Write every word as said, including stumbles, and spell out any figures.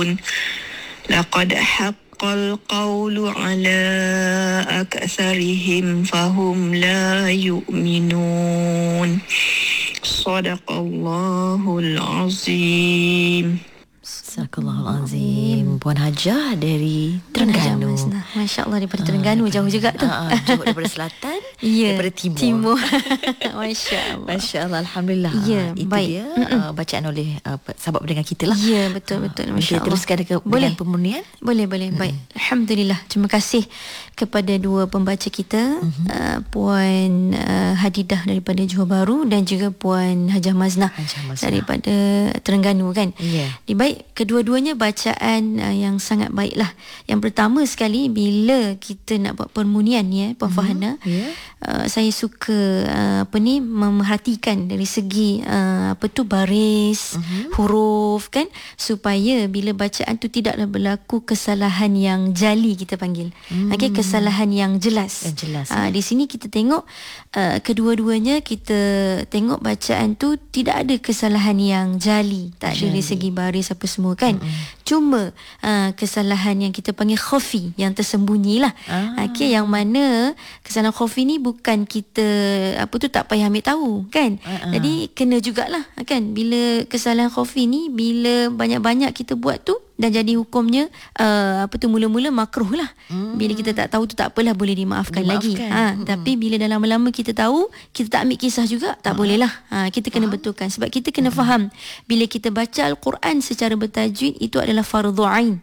لقد حق القول على أكثرهم فهم لا يؤمنون صدق الله العظيم. Sadaqallahul Azim. Puan Hajah dari Terengganu. Masya Allah, daripada Terengganu, jauh juga tu. Uh, jauh daripada selatan, yeah, daripada timur. timur. Masya Allah. Masya Allah, Alhamdulillah. Ya, itu baik. dia uh, bacaan oleh uh, sahabat pendengar kita lah. Ya, betul betul. Masya Allah. Teruskan ke, boleh. dengan pemurnian. Boleh boleh. Baik. Alhamdulillah. Terima kasih kepada dua pembaca kita, uh-huh. uh, Puan uh, Hadidah daripada Johor Bahru dan juga Puan Hajah Maznah, Hajah Maznah daripada Terengganu kan. Ya. Yeah. Baik, kedua-duanya bacaan uh, yang sangat baiklah. Yang pertama sekali, bila kita nak buat permunian ya, Puan uh-huh. Farhana, yeah. uh, saya suka uh, apa ni memerhatikan dari segi uh, apa tu baris, uh-huh. huruf kan, supaya bila bacaan tu tidaklah berlaku kesalahan yang jali, kita panggil. Hmm. Okey, kesalahan yang jelas. Yang jelas. Uh, di sini kita tengok uh, kedua-duanya, kita tengok bacaan tu tidak ada kesalahan yang jali, tak ada dari segi baris apa semua kan. Mm-hmm. Cuma uh, kesalahan yang kita panggil khafi, yang tersembunyi lah. Ah. Okey, yang mana kesalahan khafi ni bukan kita apa tu tak payah ambil tahu kan. Uh-uh. Jadi kena jugalah kan, bila kesalahan khafi ni bila banyak-banyak kita buat tu dan jadi hukumnya uh, apa tu mula-mula makruh lah. Hmm. Bila kita tak tahu tu tak apalah, boleh dimaafkan, dimaafkan. lagi. Ha, hmm. Tapi bila dah lama-lama kita tahu, kita tak ambil kisah juga, tak ha. boleh lah. Ha, kita kena faham. betulkan. Sebab kita kena hmm. faham, bila kita baca Al-Quran secara bertajwid, itu adalah fardhu ain.